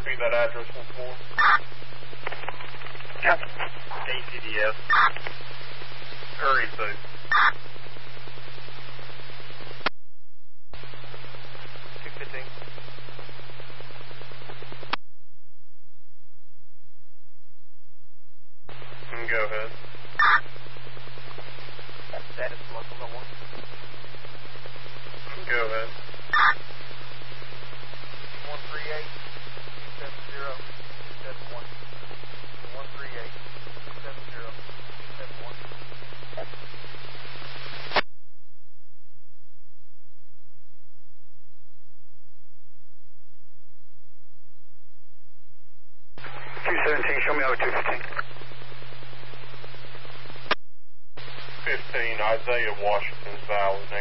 repeat that address once more. ACDS. Hurry, please. 215. Go ahead. Status local 1. Go ahead. 138 270 271. 138 270 271. 217, show me over 215. 15, Isaiah Washington's Valley,